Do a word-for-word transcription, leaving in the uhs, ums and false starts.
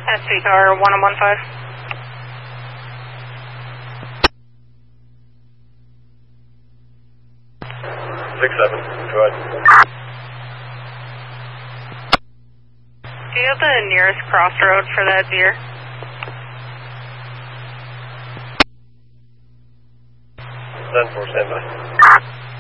S V car one oh one five. Six seven. Go ahead. Do you have the nearest crossroad for that deer? ten four, stand by.